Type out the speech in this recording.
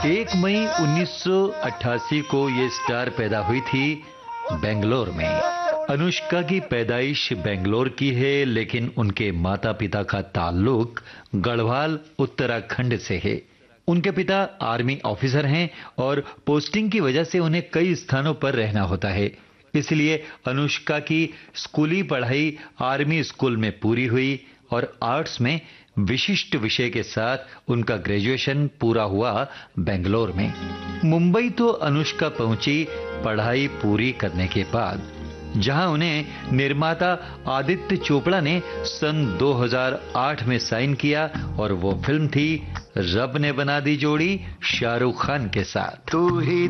1 मई 1988 को ये स्टार पैदा हुई थी बेंगलोर में। अनुष्का की पैदाइश बेंगलोर की है, लेकिन उनके माता पिता का ताल्लुक गढ़वाल उत्तराखंड से है। उनके पिता आर्मी ऑफिसर हैं और पोस्टिंग की वजह से उन्हें कई स्थानों पर रहना होता है। इसलिए अनुष्का की स्कूली पढ़ाई आर्मी स्कूल में पूरी हुई और आर्ट्स में विशिष्ट विषय के साथ उनका ग्रेजुएशन पूरा हुआ बेंगलोर में। मुंबई तो अनुष्का पहुंची पढ़ाई पूरी करने के बाद, जहां उन्हें निर्माता आदित्य चोपड़ा ने सन 2008 में साइन किया और वो फिल्म थी रब ने बना दी जोड़ी शाहरुख खान के साथ। तू ही